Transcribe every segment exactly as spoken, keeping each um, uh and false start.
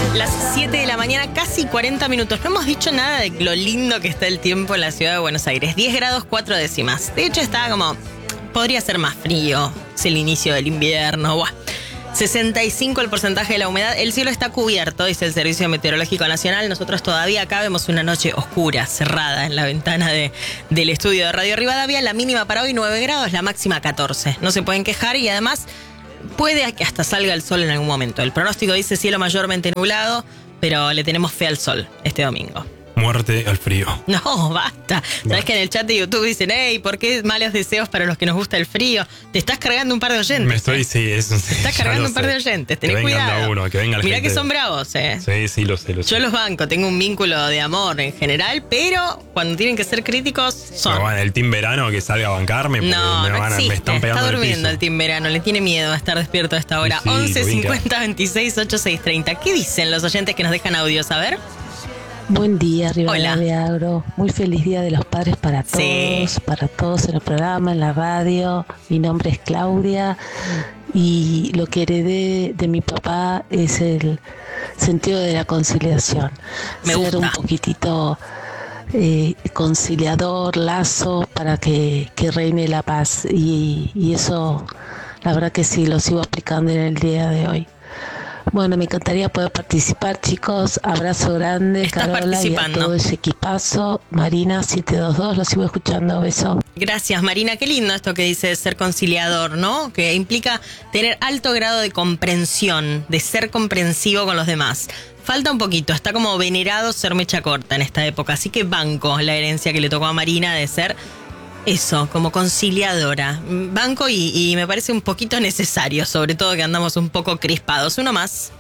Las siete de la mañana, casi cuarenta minutos. No hemos dicho nada de lo lindo que está el tiempo en la ciudad de Buenos Aires. diez grados, cuatro décimas. De hecho, está como... Podría ser más frío. Es el inicio del invierno. Buah. sesenta y cinco el porcentaje de la humedad. El cielo está cubierto, dice el Servicio Meteorológico Nacional. Nosotros todavía acá vemos una noche oscura, cerrada en la ventana de, del estudio de Radio Rivadavia. La mínima para hoy nueve grados, la máxima catorce. No se pueden quejar y además puede que hasta salga el sol en algún momento. El pronóstico dice cielo mayormente nublado, pero le tenemos fe al sol este domingo. Muerte al frío. No, basta. No. Sabes que en el chat de YouTube dicen, hey, ¿por qué malos deseos para los que nos gusta el frío? Te estás cargando un par de oyentes. Me estoy, ¿eh? sí, eso. Te estás cargando un par de oyentes, tenés que vengan cuidado. de a uno, que venga la Mirá gente. que son bravos, eh. Sí, sí, lo sé, lo sé. Yo los banco, tengo un vínculo de amor en general, pero cuando tienen que ser críticos son. Pero bueno, el team verano que salga a bancarme, porque No, me, no van a- me existe. están pegando Está en el durmiendo piso. el team verano, le tiene miedo a estar despierto a esta hora. Sí, sí, once lo ubica. cincuenta veintiséis ochenta y seis treinta. ¿Qué dicen los oyentes que nos dejan audios? A ver. Buen día, Rivadavia Hola. de Agro. Muy feliz Día de los Padres para todos, Sí. para todos en el programa, en la radio. Mi nombre es Claudia y lo que heredé de mi papá es el sentido de la conciliación. Me Ser gusta. un poquitito eh, conciliador, lazo, para que, que reine la paz. Y, y eso, la verdad que sí, lo sigo aplicando en el día de hoy. Bueno, me encantaría poder participar, chicos. Abrazo grande, Estás Carola, y a participando. todo ese equipazo. Marina siete dos dos, lo sigo escuchando. Beso. Gracias, Marina. Qué lindo esto que dice de ser conciliador, ¿no? Que implica tener alto grado de comprensión, de ser comprensivo con los demás. Falta un poquito, está como venerado ser mecha corta en esta época, así que banco la herencia que le tocó a Marina de ser eso, como conciliadora. Banco y, y me parece un poquito necesario, sobre todo que andamos un poco crispados. Uno más.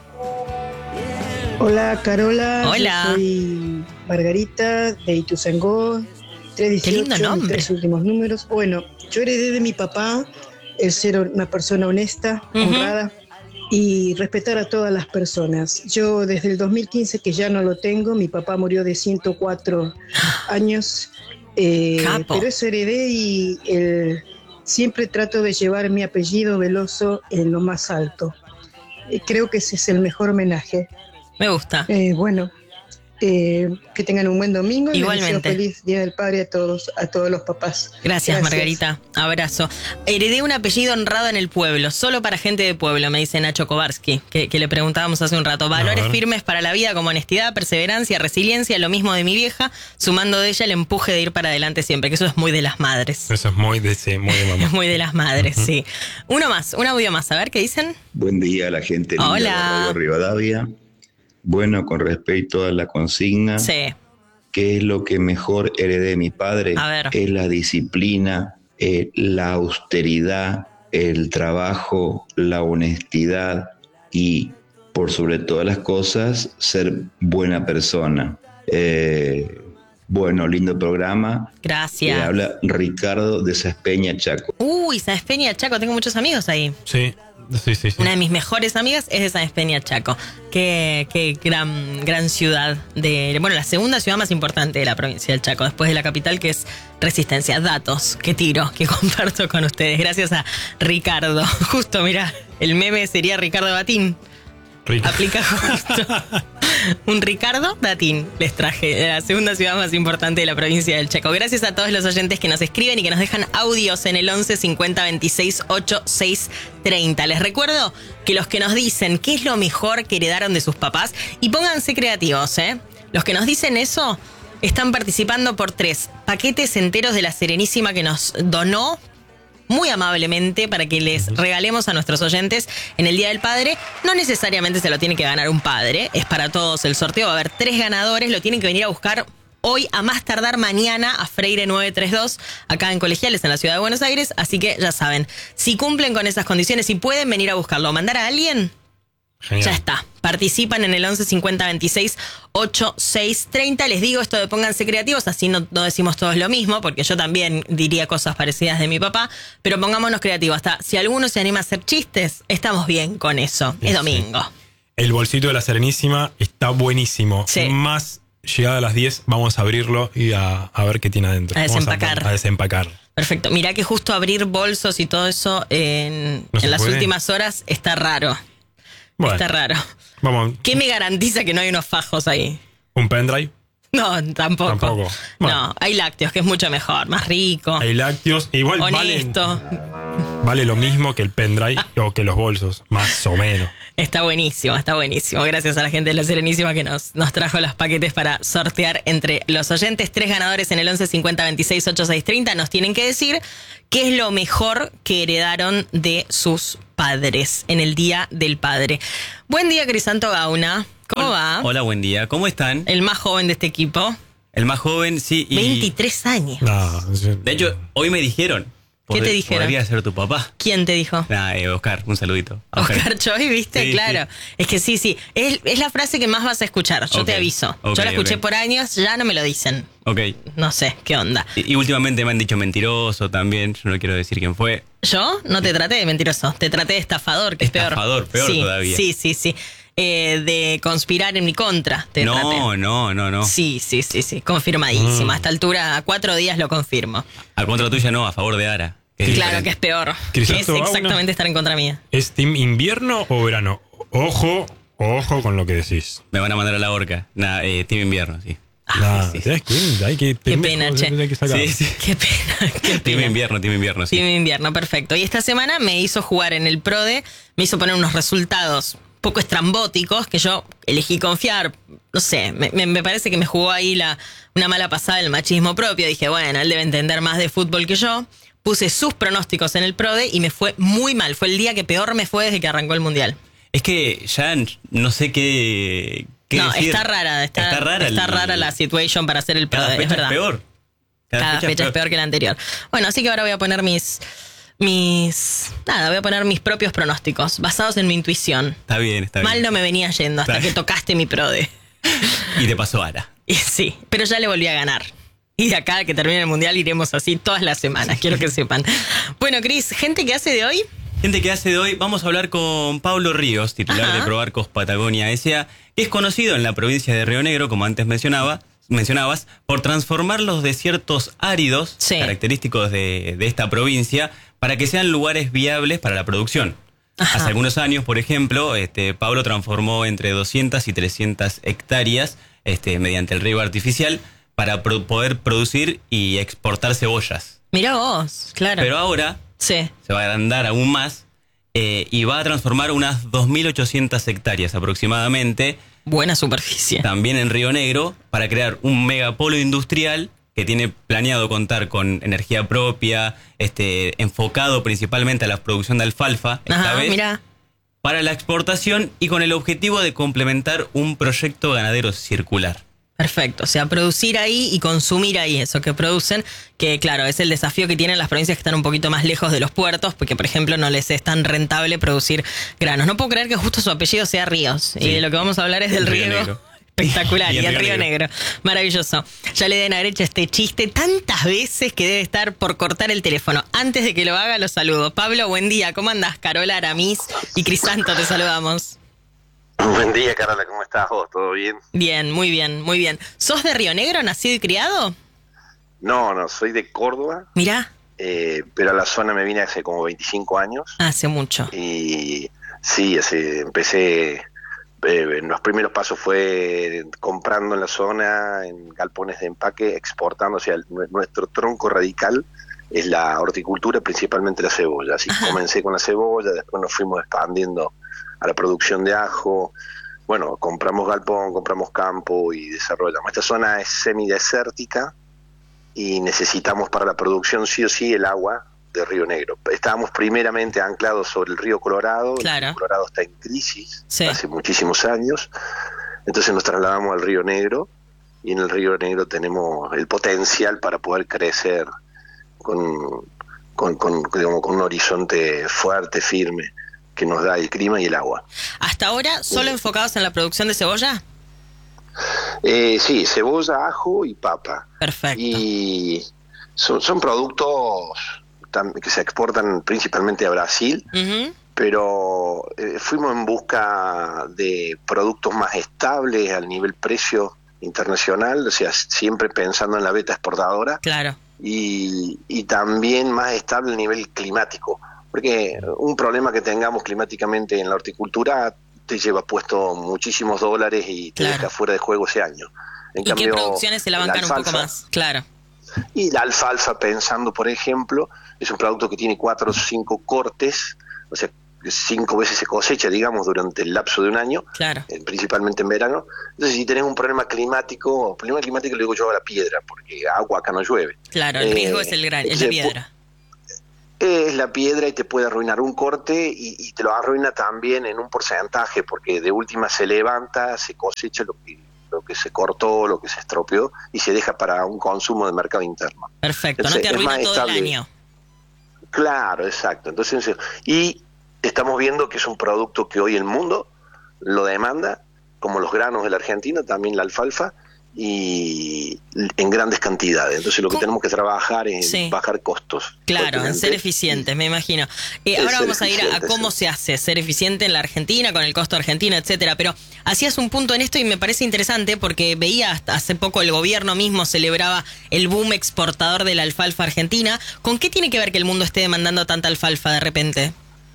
Hola Carola, Hola. yo soy Margarita de Ituzaingó, tres dieciocho, Qué lindo nombre. mis tres últimos números. Bueno, yo heredé de mi papá el ser una persona honesta, Ujú. honrada y respetar a todas las personas. Yo desde el dos mil quince que ya no lo tengo, mi papá murió de ciento cuatro años, eh, Capo. pero eso heredé y el- siempre trato de llevar mi apellido Veloso en lo más alto. Eh, Creo que ese es el mejor homenaje. Me gusta. Eh, bueno, eh, que tengan un buen domingo y les Igualmente. deseo feliz Día del Padre a todos, a todos los papás. Gracias, Margarita. Abrazo. Heredé un apellido honrado en el pueblo, solo para gente de pueblo, me dice Nacho Kovarsky, que, que le preguntábamos hace un rato. Valores ver. firmes para la vida como honestidad, perseverancia, resiliencia, lo mismo de mi vieja, sumando de ella el empuje de ir para adelante siempre, que eso es muy de las madres. Eso es muy de, sí, muy de Es mamá. muy de las madres, sí. Uno más, un audio más, a ver qué dicen. Buen día a la gente linda Hola. de Radio Rivadavia. Bueno, con respecto a la consigna, Sí. ¿qué es lo que mejor heredé de mi padre? A ver. Es la disciplina, eh, la austeridad, el trabajo, la honestidad y, por sobre todas las cosas, ser buena persona. Eh, bueno, lindo programa. Le Gracias. habla Ricardo de Saspeña, Chaco. Uy, San Espeña Chaco, tengo muchos amigos ahí. Sí, sí, sí. sí. Una de mis mejores amigas es de San Espeña Chaco. Qué, qué gran, gran ciudad. De, bueno, la segunda ciudad más importante de la provincia del Chaco, después de la capital, que es Resistencia. Datos que tiro, que comparto con ustedes. Gracias a Ricardo. Justo, mira, el meme sería Ricardo Batín. Rico. Aplica justo. Un Ricardo Datín les traje, de la segunda ciudad más importante de la provincia del Chaco. Gracias a todos los oyentes que nos escriben y que nos dejan audios en el once cincuenta veintiséis ochenta y seis treinta. Les recuerdo que los que nos dicen qué es lo mejor que heredaron de sus papás, y pónganse creativos, ¿eh? Los que nos dicen eso están participando por tres paquetes enteros de la Serenísima que nos donó muy amablemente para que les regalemos a nuestros oyentes en el Día del Padre. No necesariamente se lo tiene que ganar un padre, es para todos el sorteo. Va a haber tres ganadores, lo tienen que venir a buscar hoy, a más tardar mañana, a Freire nueve treinta y dos, acá en Colegiales, en la ciudad de Buenos Aires. Así que ya saben, si cumplen con esas condiciones y pueden venir a buscarlo, mandar a alguien, Genial. ya está. Participan en el once cincuenta veintiséis ochenta y seis treinta. Les digo esto de pónganse creativos, así no, no decimos todos lo mismo, porque yo también diría cosas parecidas de mi papá, pero pongámonos creativos. Hasta si alguno se anima a hacer chistes, estamos bien con eso. Es Sí. domingo. El bolsito de la Serenísima está buenísimo. Sí. Más llegada a las diez, vamos a abrirlo y a, a ver qué tiene adentro. A Vamos desempacar. A, a desempacar. Perfecto. Mirá que justo abrir bolsos y todo eso en, ¿No en se las puede? últimas horas está raro. Bueno, Está raro. vamos. ¿Qué me garantiza que no hay unos fajos ahí? ¿Un pendrive? No, tampoco. Tampoco. Bueno. No, hay lácteos, que es mucho mejor, más rico, Hay lácteos. Igual valen, honesto. vale lo mismo que el pendrive o que los bolsos, más o menos. Está buenísimo, está buenísimo. Gracias a la gente de La Serenísima que nos, nos trajo los paquetes para sortear entre los oyentes. Tres ganadores en el once cincuenta veintiséis ochenta y seis treinta. Nos tienen que decir qué es lo mejor que heredaron de sus padres en el Día del Padre. Buen día, Crisanto Gauna. ¿Cómo va? Hola, buen día. ¿Cómo están? El más joven de este equipo. El más joven, sí. Y veintitrés años. No, de hecho, hoy me dijeron. ¿Qué te dijeron? Podría ser tu papá. ¿Quién te dijo? Nah, eh, Oscar, un saludito. Oscar Choi, ¿viste? Sí, claro. sí. Es que sí, sí. Es, es la frase que más vas a escuchar. Yo Ok, te aviso. ok, Yo la escuché ok. por años, ya no me lo dicen. Ok. No sé, ¿qué onda? Y, y últimamente me han dicho mentiroso también. Yo no quiero decir quién fue. Yo no te traté de mentiroso, te traté de estafador, que Estafador, es peor. peor sí, todavía. Sí, sí, sí. Eh, de conspirar en mi contra, te no, traté. no, no, no. Sí, sí, sí, sí. Confirmadísimo. Mm. A esta altura, a cuatro días lo confirmo. A contra tuya no, a favor de Ara. Que es Claro diferente. que es peor. Crisanto Es Gauna. exactamente estar en contra mía. ¿Es team invierno o verano? Ojo, ojo con lo que decís. Me van a mandar a la horca. Nah, eh, Team Invierno, sí. Nah, sí, sí. ¿sabes qué? Hay que, Qué pena, che. hay que sacar. Sí, sí. Qué pena, qué Team pena. Invierno, Team Invierno, sí. Team Invierno, perfecto. Y esta semana me hizo jugar en el PRODE, me hizo poner unos resultados poco estrambóticos que yo elegí confiar. No sé, me, me- me parece que me jugó ahí la, una mala pasada el machismo propio. Dije, bueno, él debe entender más de fútbol que yo. Puse sus pronósticos en el PRODE y me fue muy mal. Fue el día que peor me fue desde que arrancó el Mundial. Es que ya no sé qué. qué No, decir. está rara, está, Está rara. está el- rara la situation para hacer el Cada PRODE, es fecha verdad. es peor. Cada, fecha es peor que la anterior. Bueno, así que ahora voy a poner mis, mis, nada, voy a poner mis propios pronósticos, basados en mi intuición. Está bien, está bien. Mal no me venía yendo hasta Está que bien. tocaste mi PRODE. Y te pasó Ara. Y sí, pero ya le volví a ganar. Y de acá a que termine el Mundial iremos así todas las semanas, quiero que sepan. Bueno, Cris, ¿gente que hace de hoy? Gente que hace de hoy, vamos a hablar con Pablo Ríos, titular Ajá. de Probarcos Patagonia S A, que es conocido en la provincia de Río Negro, como antes mencionaba, mencionabas, por transformar los desiertos áridos, Sí. característicos de, de esta provincia, para que sean lugares viables para la producción. Ajá. Hace algunos años, por ejemplo, este, Pablo transformó entre doscientas y trescientas hectáreas este, mediante el riego artificial para pro- poder producir y exportar cebollas. Mirá vos, claro. Pero ahora Sí. se va a agrandar aún más eh, y va a transformar unas dos mil ochocientas hectáreas aproximadamente, Buena superficie. también en Río Negro, para crear un megapolo industrial que tiene planeado contar con energía propia, este, enfocado principalmente a la producción de alfalfa, esta Ajá, vez, mirá. para la exportación y con el objetivo de complementar un proyecto ganadero circular. Perfecto, o sea, producir ahí y consumir ahí eso que producen, que claro, es el desafío que tienen las provincias que están un poquito más lejos de los puertos, porque por ejemplo no les es tan rentable producir granos. No puedo creer que justo su apellido sea Ríos, y Sí. de lo que vamos a hablar es del Río riego. Negro. Espectacular, y, Y en el Río Río Negro. Negro. Maravilloso. Ya le deben haber hecho este chiste tantas veces que debe estar por cortar el teléfono. Antes de que lo haga, lo saludo. Pablo, buen día. ¿Cómo andás? Carola, Aramis y Crisanto, te saludamos. Buen día, Carola, ¿cómo estás vos? ¿Todo bien? Bien, muy bien, muy bien. ¿Sos de Río Negro, nacido y criado? No, no, soy de Córdoba, Mirá, eh, pero a la zona me vine hace como veinticinco años hace mucho. y sí, así, empecé, eh, en los primeros pasos fue comprando en la zona, en galpones de empaque, exportando, o sea, el- nuestro tronco radical es la horticultura, principalmente la cebolla, así Ajá. comencé con la cebolla, después nos fuimos expandiendo a la producción de ajo. Bueno, compramos galpón, compramos campo y desarrollamos. Esta zona es semidesértica y necesitamos para la producción sí o sí el agua de Río Negro. Estábamos primeramente anclados sobre el río Colorado. Claro. El río Colorado está en crisis Sí. hace muchísimos años. Entonces nos trasladamos al Río Negro y en el Río Negro tenemos el potencial para poder crecer con, con, con, digamos, con un horizonte fuerte, firme, que nos da el clima y el agua. ¿Hasta ahora solo enfocados en la producción de cebolla? Eh, sí, cebolla, ajo y papa. Perfecto. Y son, son productos tam- que se exportan principalmente a Brasil, Ujú. pero eh, fuimos en busca de productos más estables al nivel precio internacional, o sea, siempre pensando en la beta exportadora, Claro. y, y también más estable a nivel climático, porque un problema que tengamos climáticamente en la horticultura te lleva puesto muchísimos dólares y te Claro. deja fuera de juego ese año. En ¿Y qué cambio, producciones se la bancan un poco alfalfa- más? Claro. Y la alfalfa, pensando, por ejemplo, es un producto que tiene cuatro o cinco cortes, o sea, cinco veces se cosecha, digamos, durante el lapso de un año, Claro. eh, principalmente en verano. Entonces, si tenés un problema climático, problema climático le digo yo a la piedra, porque agua acá no llueve. Claro, el Eh, riesgo es el gran, es la entonces, piedra. Es la piedra y te puede arruinar un corte y, y te lo arruina también en un porcentaje, porque de última se levanta, se cosecha lo que, lo que se cortó, lo que se estropeó y se deja para un consumo de mercado interno. Perfecto, no Entonces, te es arruina más todo el estable. año. Claro, exacto. Entonces, y estamos viendo que es un producto que hoy el mundo lo demanda, como los granos de la Argentina, también la alfalfa, y en grandes cantidades. Entonces lo que ¿Cómo? tenemos que trabajar es Sí. bajar costos. Claro, en fuertemente. ser eficientes, me imagino. Eh, Es ahora ser vamos a ir a, a eficiente, cómo sí. se hace ser eficiente en la Argentina, con el costo argentino, etcétera. Pero hacías un punto en esto y me parece interesante porque veía hasta hace poco el gobierno mismo celebraba el boom exportador de la alfalfa argentina. ¿Con qué tiene que ver que el mundo esté demandando tanta alfalfa de repente?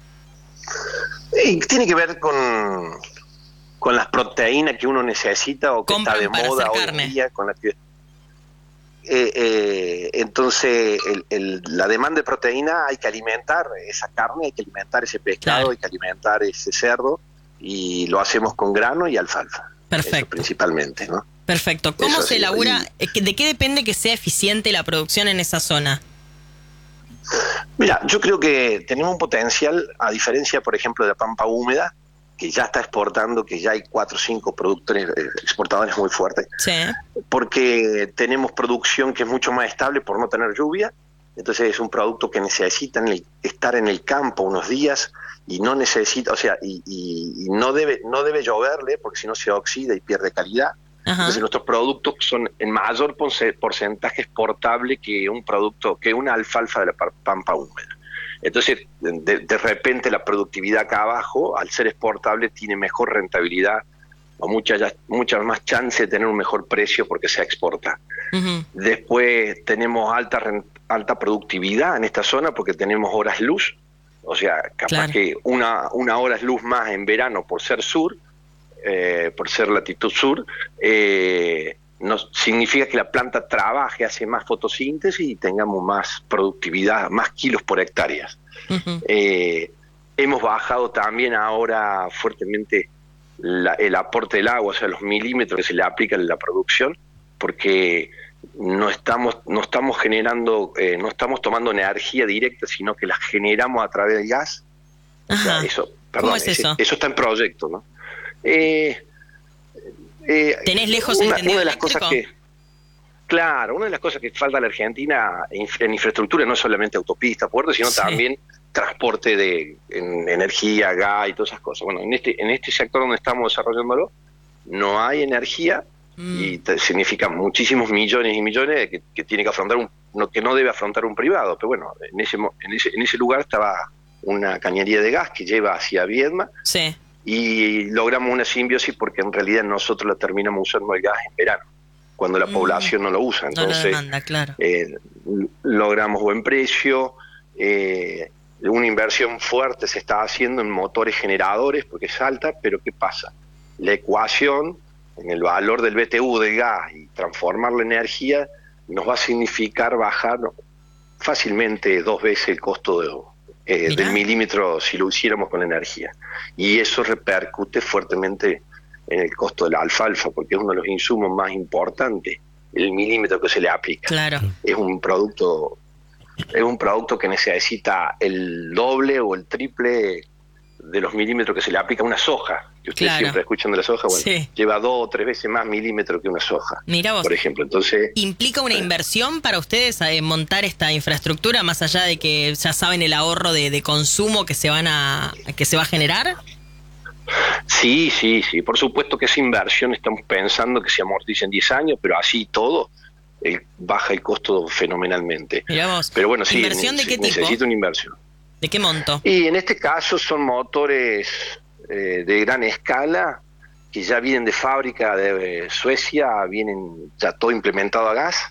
Y tiene que ver con, con las proteínas que uno necesita o que Compran está de para moda hacer hoy carne. en día. Con la que, eh, eh, entonces, el, el- la demanda de proteína hay que alimentar esa carne, hay que alimentar ese pescado, Claro. hay que alimentar ese cerdo, y lo hacemos con grano y alfalfa. Perfecto. Eso principalmente, ¿no? Perfecto. ¿Cómo Eso se sí, elabora? y- eh, que- ¿De qué depende que sea eficiente la producción en esa zona? Mira, yo creo que tenemos un potencial, a diferencia, por ejemplo, de la pampa húmeda, que ya está exportando, que ya hay cuatro o cinco productores, eh, exportadores muy fuertes, Sí. porque tenemos producción que es mucho más estable por no tener lluvia. Entonces es un producto que necesita en el- estar en el campo unos días y no necesita, o sea, y, y- y no debe no debe lloverle porque si no se oxida y pierde calidad. Ajá. Entonces nuestros productos son en mayor porce- porcentaje exportable que un producto, que una alfalfa de la pa- pampa húmeda. Entonces, de, de repente la productividad acá abajo, al ser exportable, tiene mejor rentabilidad o muchas muchas más chances de tener un mejor precio porque se exporta. Ujú. Después tenemos alta ren- alta productividad en esta zona porque tenemos horas luz, o sea, capaz Claro. que una, una hora luz más en verano por ser sur, eh, por ser latitud sur, eh, nos significa que la planta trabaje, hace más fotosíntesis y tengamos más productividad, más kilos por hectáreas. Ujú. Eh, hemos bajado también ahora fuertemente la- el aporte del agua, o sea, los milímetros que se le aplican en la producción, porque no estamos no estamos generando, eh, no estamos tomando energía directa, sino que la generamos a través del gas. O sea, Ajá. eso, ¿Cómo perdón, es ese- eso? eso está en proyecto, ¿no? Eh, eh, ¿Tenés lejos el una, tendido una de las eléctrico? cosas que Claro, una de las cosas que falta a la Argentina en, en infraestructura, no solamente autopistas, puertos, sino Sí. también transporte de en, energía, gas y todas esas cosas. Bueno, en este en este sector donde estamos desarrollándolo, no hay energía Mm. y te- significa muchísimos millones y millones que, que tiene que afrontar un no, que no debe afrontar un privado. Pero bueno, en ese mo- en ese en ese lugar estaba una cañería de gas que lleva hacia Viedma Sí. y logramos una simbiosis porque en realidad nosotros la terminamos usando el gas en verano, cuando la Mm. población no lo usa. No lo Entonces, demanda, claro. eh, l- logramos buen precio, eh, una inversión fuerte se está haciendo en motores generadores porque es alta, pero ¿qué pasa? La ecuación en el valor del B T U del gas y transformar la energía nos va a significar bajar fácilmente dos veces el costo de, eh, Mirá. del milímetro si lo hiciéramos con energía. Y eso repercute fuertemente en el costo de la alfalfa, porque es uno de los insumos más importantes, el milímetro que se le aplica. Claro. Es un producto, es un producto que necesita el doble o el triple de los milímetros que se le aplica a una soja, que ustedes Claro. siempre escuchan de la soja, bueno, Sí. lleva dos o tres veces más milímetros que una soja, Mirá vos. por ejemplo. Entonces, ¿Implica una inversión para ustedes eh, montar esta infraestructura, más allá de que ya saben el ahorro de, de consumo que se van a que se va a generar? sí, sí, sí, por supuesto que esa inversión estamos pensando que se amortiza en diez años, pero así todo eh, baja el costo fenomenalmente. Mirá vos. Pero bueno, sí, ¿Inversión de ne- qué tipo? necesita una inversión. ¿De qué monto? Y en este caso son motores eh, de gran escala que ya vienen de fábrica de eh, Suecia, vienen ya todo implementado a gas.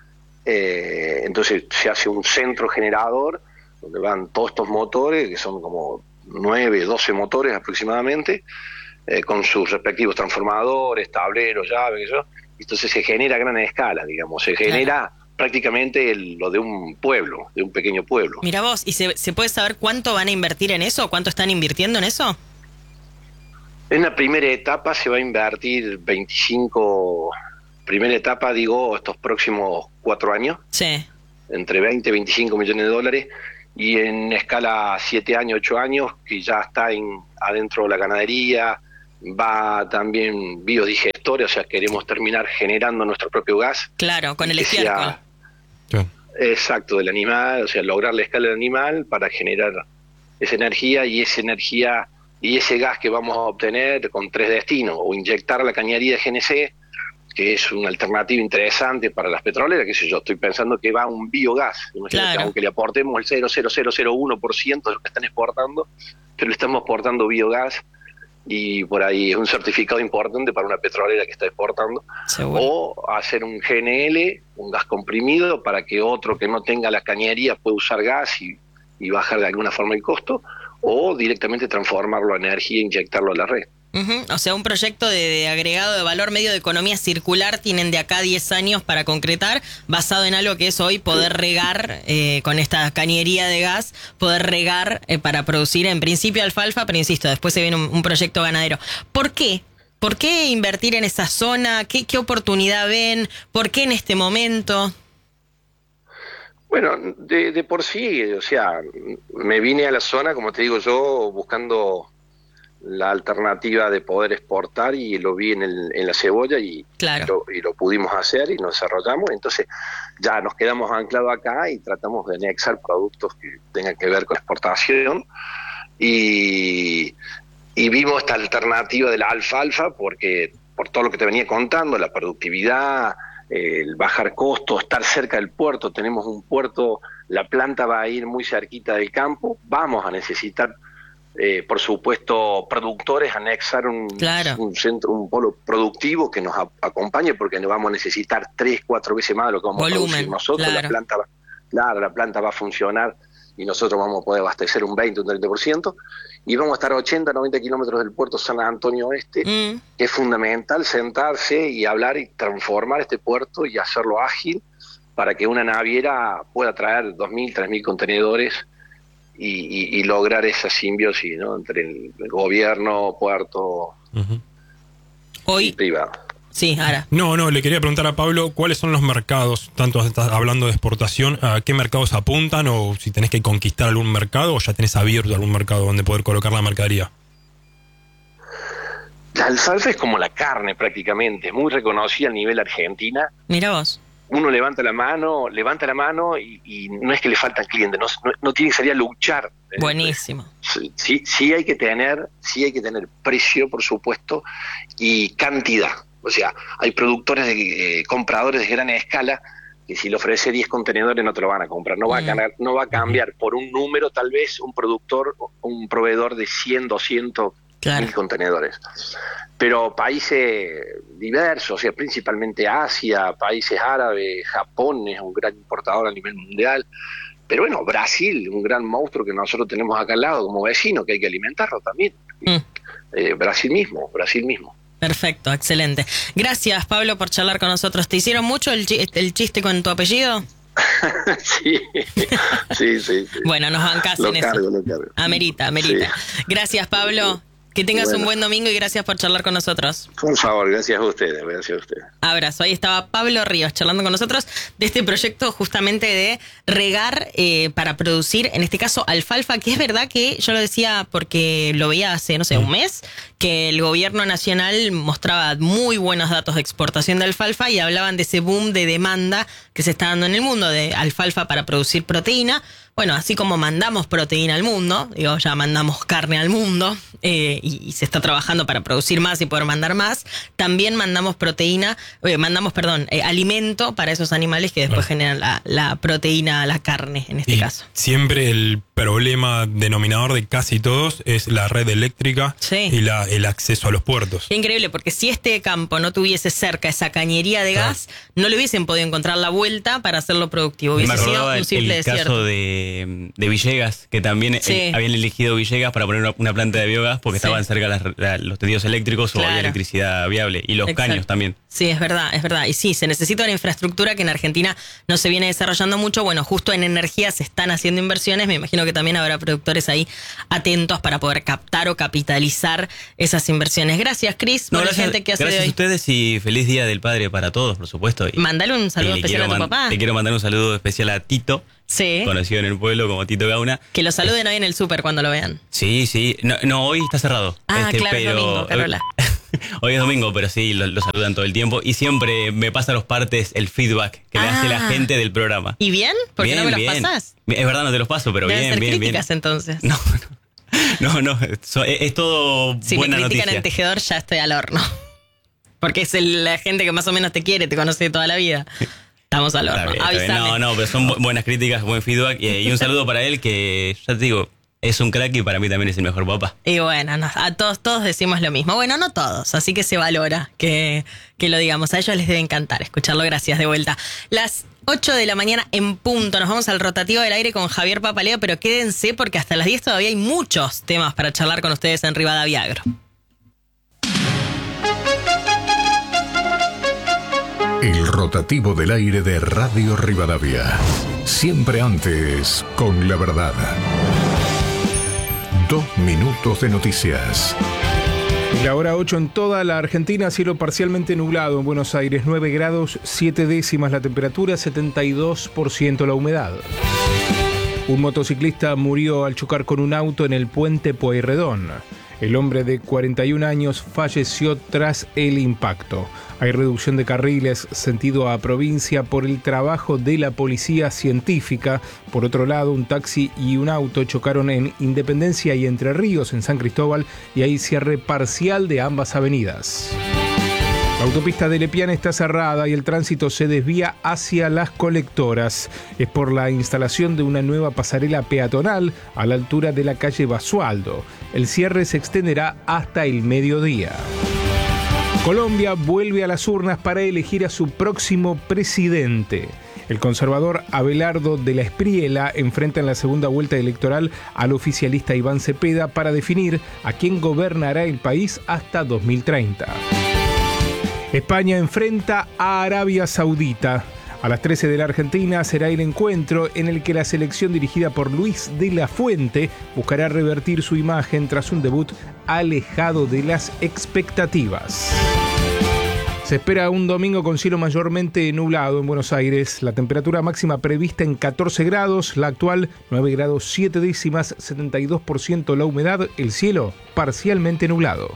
Eh, entonces se hace un centro generador donde van todos estos motores, que son como nueve, doce motores aproximadamente, eh, con sus respectivos transformadores, tableros, llaves, qué sé yo. Entonces se genera a gran escala, digamos, se genera claro. prácticamente el, lo de un pueblo, de un pequeño pueblo. Mira vos, ¿y se, se puede saber cuánto van a invertir en eso? ¿Cuánto están invirtiendo en eso? En la primera etapa se va a invertir veinticinco, primera etapa digo, estos próximos cuatro años, sí. entre veinte y veinticinco millones de dólares, y en escala siete años, ocho años, que ya está en, adentro de la ganadería, va también biodigestores, o sea, queremos terminar generando nuestro propio gas. Claro, con el estiércol. Sí. Exacto, del animal, o sea, lograr la escala del animal para generar esa energía y esa energía y ese gas que vamos a obtener con tres destinos, o inyectar la cañería de G N C, que es una alternativa interesante para las petroleras, que sé yo, estoy pensando que va un biogás, imagínate, claro. aunque le aportemos el cero coma cero cero uno por ciento de lo que están exportando, pero le estamos exportando biogás, y por ahí es un certificado importante para una petrolera que está exportando. Seguro. O hacer un G N L, un gas comprimido, para que otro que no tenga la cañería pueda usar gas y, y bajar de alguna forma el costo, o directamente transformarlo en energía e inyectarlo a la red. Uh-huh. O sea, un proyecto de, de agregado de valor medio de economía circular tienen de acá a diez años para concretar, basado en algo que es hoy poder regar eh, con esta cañería de gas, poder regar eh, para producir en principio alfalfa, pero insisto, después se viene un, un proyecto ganadero. ¿Por qué? ¿Por qué invertir en esa zona? ¿Qué, qué oportunidad ven? ¿Por qué en este momento? Bueno, de, de por sí, o sea, me vine a la zona, como te digo yo, buscando la alternativa de poder exportar, y lo vi en, el, en la cebolla y, claro. y, lo, y lo pudimos hacer y nos desarrollamos. Entonces ya nos quedamos anclados acá y tratamos de anexar productos que tengan que ver con exportación, y, y vimos esta alternativa de la alfalfa porque por todo lo que te venía contando, la productividad, el bajar costos, estar cerca del puerto. Tenemos un puerto, la planta va a ir muy cerquita del campo, vamos a necesitar Eh, por supuesto, productores, anexar un, claro. un centro, un polo productivo que nos a, acompañe, porque nos vamos a necesitar tres, cuatro veces más de lo que vamos Volumen, a producir nosotros. Claro. La planta va, claro, la planta va a funcionar y nosotros vamos a poder abastecer un veinte, un treinta por ciento, y vamos a estar a ochenta, noventa kilómetros del puerto San Antonio Oeste, mm. que es fundamental sentarse y hablar y transformar este puerto y hacerlo ágil para que una naviera pueda traer dos mil, tres mil contenedores. Y, y, y lograr esa simbiosis, ¿no?, entre el, el gobierno, puerto uh-huh. Hoy, y privado. Sí, ahora. No, no, le quería preguntar a Pablo, ¿cuáles son los mercados? Tanto estás hablando de exportación, ¿a qué mercados apuntan? O si tenés que conquistar algún mercado, o ya tenés abierto algún mercado donde poder colocar la mercadería. La alfalfa es como la carne prácticamente, es muy reconocida a nivel Argentina. Mira vos. Uno levanta la mano, levanta la mano y, y no es que le faltan clientes, no, no, no tiene que salir a luchar. Buenísimo. Sí, sí hay que tener, sí hay que tener precio, por supuesto, y cantidad. O sea, hay productores, de, eh, compradores de gran escala que si le ofrece diez contenedores no te lo van a comprar. No va, mm. a, ganar, no va a cambiar por un número, tal vez, un productor, un proveedor de cien, doscientos, claro. mil contenedores. Pero países diversos, o sea, principalmente Asia, países árabes, Japón es un gran importador a nivel mundial. Pero bueno, Brasil, un gran monstruo que nosotros tenemos acá al lado como vecino, que hay que alimentarlo también. Mm. Eh, Brasil mismo, Brasil mismo. Perfecto, excelente. Gracias, Pablo, por charlar con nosotros. ¿Te hicieron mucho el, el chiste con tu apellido? sí, sí, sí, sí. Bueno, nos bancás lo en cargo, eso. Lo cargo. Amerita, amerita. Sí. Gracias, Pablo. Que tengas bueno. un buen domingo y gracias por charlar con nosotros. Por favor, gracias a ustedes, gracias a ustedes. Abrazo. Ahí estaba Pablo Ríos charlando con nosotros de este proyecto justamente de regar eh, para producir, en este caso, alfalfa, que es verdad que yo lo decía porque lo veía hace, no sé, un mes, que el gobierno nacional mostraba muy buenos datos de exportación de alfalfa y hablaban de ese boom de demanda que se está dando en el mundo de alfalfa para producir proteína. Bueno, así como mandamos proteína al mundo, digo, ya mandamos carne al mundo eh, y, y se está trabajando para producir más y poder mandar más, también mandamos proteína, eh, mandamos, perdón, eh, alimento para esos animales que después bueno. generan la, la proteína, la carne en este y caso. Siempre el problema denominador de casi todos es la red eléctrica sí. y la, el acceso a los puertos. Qué increíble, porque si este campo no tuviese cerca esa cañería de claro. gas, no le hubiesen podido encontrar la vuelta para hacerlo productivo. Hubiese sido un simple el desierto. Caso de de, de Villegas, que también Sí. eh, habían elegido Villegas para poner una, una planta de biogás porque Sí. estaban cerca las- la- los tendidos eléctricos o Claro. había electricidad viable. Y los Exacto. caños también. Sí, es verdad, es verdad. Y sí, se necesita una infraestructura que en Argentina no se viene desarrollando mucho. Bueno, justo en energía se están haciendo inversiones. Me imagino que también habrá productores ahí atentos para poder captar o capitalizar esas inversiones. Gracias, Cris, por No, la gracias, gente que hace gracias de a hoy. ustedes y feliz Día del Padre para todos, por supuesto. Y, Mandale un saludo y le especial a quiero tu man- papá. Le quiero mandar un saludo especial a Tito, Sí. conocido en el pueblo como Tito Gauna. Que lo saluden hoy en el súper cuando lo vean. Sí, sí. No, no, hoy está cerrado. Ah, claro, es pero domingo, Carola. Hoy es domingo, pero sí, lo, lo saludan todo el tiempo. Y siempre me pasa a los partes el feedback que me Ah. hace la gente del programa. ¿Y bien? ¿Por qué Bien, no me los bien. pasás? Es verdad, no te los paso, pero Deben bien, ser bien, bien. críticas entonces. No, no, no, no, so- es, es todo Si buena me critican noticia. en tejedor, ya estoy al horno. Porque es el- la gente que más o menos te quiere, te conoce toda la vida. Estamos al Está horno. bien, está bien. Avísame. No, no, pero son bu- buenas críticas, buen feedback. Y, y un saludo para él que, ya te digo, es un crack y para mí también es el mejor papá. Y bueno, no, a todos, todos decimos lo mismo. Bueno, no todos, así que se valora que, que lo digamos. A ellos les debe encantar escucharlo. Gracias, de vuelta. Las ocho de la mañana en punto. Nos vamos al rotativo del aire con Javier Papaleo, pero quédense porque hasta las diez todavía hay muchos temas para charlar con ustedes en Rivadavia Agro. El rotativo del aire de Radio Rivadavia. Siempre antes, con la verdad. Dos minutos de noticias. La hora ocho en toda la Argentina, cielo parcialmente nublado en Buenos Aires, nueve grados, siete décimas la temperatura, setenta y dos por ciento la humedad. Un motociclista murió al chocar con un auto en el puente Pueyrredón. El hombre de cuarenta y un años falleció tras el impacto. Hay reducción de carriles sentido a provincia por el trabajo de la policía científica. Por otro lado, un taxi y un auto chocaron en Independencia y Entre Ríos, en San Cristóbal, y hay cierre parcial de ambas avenidas. La autopista de Lepiane está cerrada y el tránsito se desvía hacia las colectoras. Es por la instalación de una nueva pasarela peatonal a la altura de la calle Basualdo. El cierre se extenderá hasta el mediodía. Colombia vuelve a las urnas para elegir a su próximo presidente. El conservador Abelardo de la Espriela enfrenta en la segunda vuelta electoral al oficialista Iván Cepeda para definir a quién gobernará el país hasta dos mil treinta. España enfrenta a Arabia Saudita. A las trece de la Argentina será el encuentro en el que la selección dirigida por Luis de la Fuente buscará revertir su imagen tras un debut alejado de las expectativas. Se espera un domingo con cielo mayormente nublado en Buenos Aires. La temperatura máxima prevista en catorce grados, la actual nueve grados siete décimas, setenta y dos por ciento la humedad, el cielo parcialmente nublado.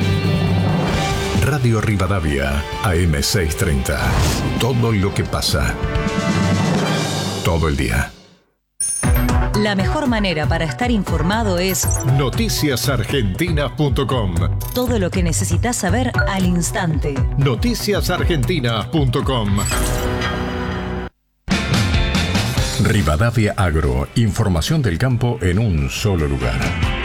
Radio Rivadavia, A M seiscientos treinta. Todo lo que pasa. Todo el día. La mejor manera para estar informado es noticias argentinas punto com. todo lo que necesitas saber al instante. noticias argentinas punto com. Rivadavia Agro, información del campo en un solo lugar.